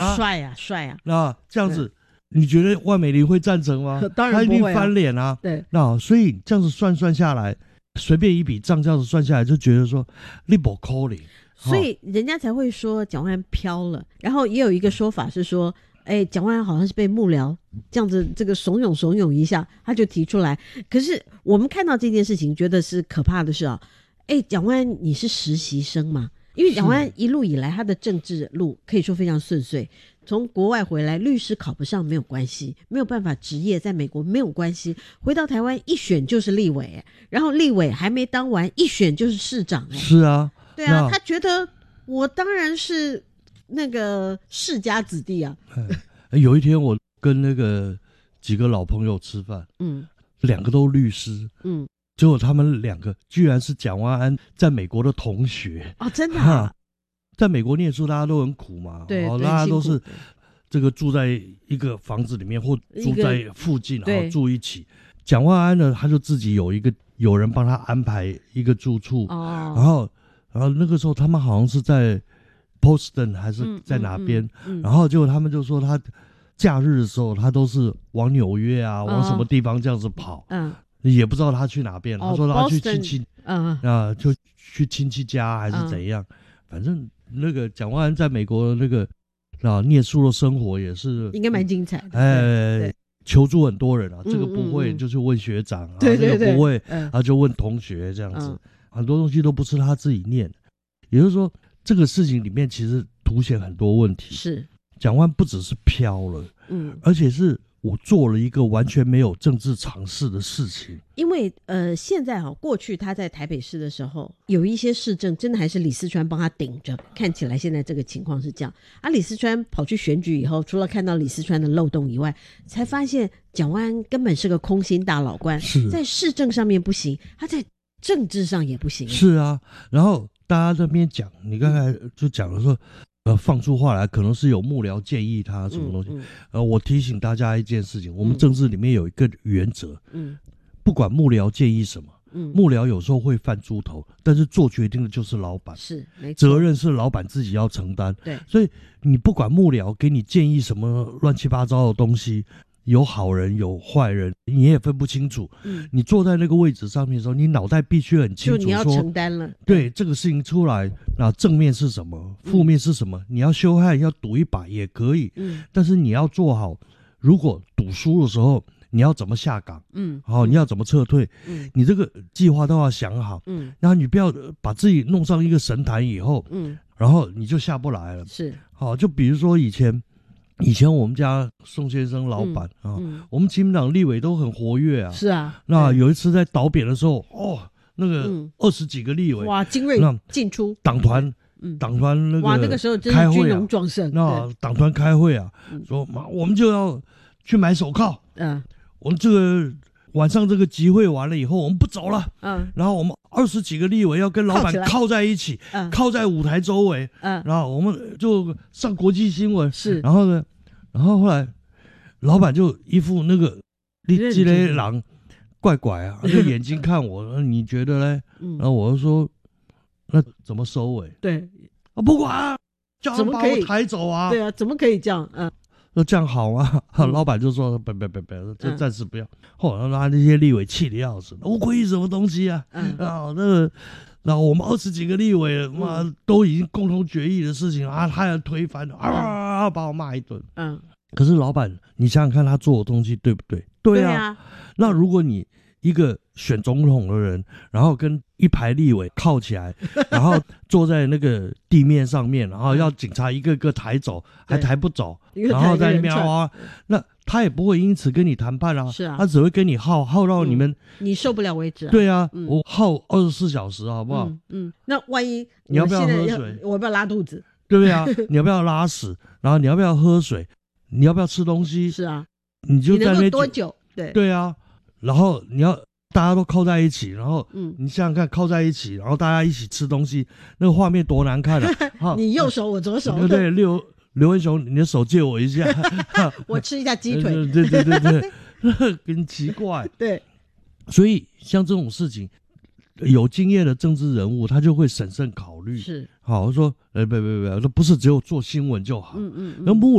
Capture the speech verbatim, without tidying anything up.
啊， 帅啊，帅啊！ 那这样子，你觉得万美玲会赞成吗？ 当然不会、啊， 他一定翻脸啊。 对， 那所以这样子算算下来，随便一笔账这样子算下来，就觉得说你不可能。 所以人家才会说蒋万安飘了。然后也有一个说法是说，哎，蒋万安好像是被幕僚这样子这个怂恿怂恿一下，他就提出来。可是我们看到这件事情，觉得是可怕的是啊，哎，蒋万安你是实习生嘛？因为蒋万安一路以来他的政治路可以说非常顺遂，从国外回来律师考不上没有关系，没有办法执业在美国没有关系，回到台湾一选就是立委，然后立委还没当完一选就是市长。 是啊， 对啊，他觉得我当然是那个世家子弟啊。 有一天我跟那个几个老朋友吃饭，嗯，两个都律师，嗯，结果他们两个居然是蒋万安在美国的同学哦，真的啊？ 在美国念书大家都很苦嘛， 对， 哦、大家都是这个住在一个房子里面或住在附近，然后住一起。蒋万安呢，他就自己有一个有人帮他安排一个住处，哦，然后然后那个时候他们好像是在 Boston 还是在哪边，嗯嗯嗯、然后结果他们就说他假日的时候他都是往纽约啊，哦、往什么地方这样子跑，嗯，也不知道他去哪边，哦、他说他去亲戚，嗯啊，就去亲戚家还是怎样，嗯、反正那个蒋万安在美国那个啊念书的生活也是应该蛮精彩的， 哎。求助很多人啊，嗯、这个不会就去问学长，啊， 对对对， 这个不会， 嗯、 他就问同学这样子，嗯、很多东西都不是他自己念，也就是说，这个事情里面其实凸显很多问题。 是蒋万不只是飘了，嗯，而且是我做了一个完全没有政治常识的事情。 因为呃，现在哈、哦，过去他在台北市的时候，有一些市政真的还是李四川帮他顶着，看起来现在这个情况是这样。啊，李四川跑去选举以后，除了看到李四川的漏洞以外，才发现蒋万安根本是个空心大老官，在市政上面不行，他在政治上也不行。 是啊，然后大家这边讲，你刚才就讲了说。呃，放出话来，可能是有幕僚建议他什么东西。嗯嗯、呃，我提醒大家一件事情，我们政治里面有一个原则，嗯，不管幕僚建议什么，嗯，幕僚有时候会犯猪头，但是做决定的就是老板， 是，没错， 责任是老板自己要承担。 对， 所以你不管幕僚给你建议什么乱七八糟的东西。有好人有坏人，你也分不清楚。嗯，你坐在那个位置上面的时候，你脑袋必须很清楚说， 就你要承担了。 对，这个事情出来，那正面是什么，负面是什么？嗯、你要修汉，要赌一把也可以。嗯，但是你要做好，如果赌输的时候，你要怎么下岗？嗯，好，你要怎么撤退？嗯，你这个计划都要想好。嗯，然后你不要把自己弄上一个神坛以后，嗯，然后你就下不来了。 是， 好，就比如说以前。以前我们家宋先生老板、嗯、啊、嗯，我们亲民党立委都很活跃啊。 是啊， 那有一次在倒扁的时候，哦，那个二十几个立委， 哇，精锐进出， 党团，嗯，党团那个哇，那个时候真是军容壮盛。 那党团开会啊，说妈，我们就要去买手铐。嗯，我们这个晚上这个集会完了以后，我们不走了。嗯，然后我们二十几个立委要跟老板靠在一起，嗯，靠在舞台周围。嗯，然后我们就上国际新闻。 是， 然后呢？然后后来，老板就一副那个你这个狼怪怪啊，就眼睛看我，你觉得嘞？嗯、然后我就说，那怎么收尾？ 对， 啊，不管啊，叫他把我抬走啊！ 对啊，怎么可以这样？嗯， 那这样好吗？嗯、老板就说：“别别别别，这暂时不要。嗯”后来他那些立委气得要死，我故意什么东西啊？嗯、啊，那个。然后我们二十几个立委，妈、嗯、都已经共同决议的事情啊，他要推翻啊，啊把我骂一顿。嗯，可是老板，你想想看，他做的东西对不对？对啊。对啊，那如果你一个选总统的人，然后跟一排立委靠起来，然后坐在那个地面上面，然后要警察一个个抬走，还抬不走，然后在那边啊，那他也不会因此跟你谈判啊， 是啊， 他只会跟你耗耗到你们、嗯、 你受不了为止、啊。 对啊，嗯、我耗二十四小时，好不好？ 嗯, 嗯，那万一你要不要喝水？ 我要不要拉肚子？ 对不对啊？你要不要拉屎？然后你要不要喝水？你要不要吃东西？ 是啊， 你就在那边多久？对对啊，然后你要大家都靠在一起，然后嗯，你想想看，靠在一起，然后大家一起吃东西，那个画面多难看啊！ 你右手我左手， 对对，刘刘文雄，你的手借我一下， 我吃一下鸡腿， 对对对对对，很奇怪。 对， 所以像这种事情，有经验的政治人物他就会审慎考虑。 是， 好，我说，哎，别别别，这不是只有做新闻就好。嗯嗯，那幕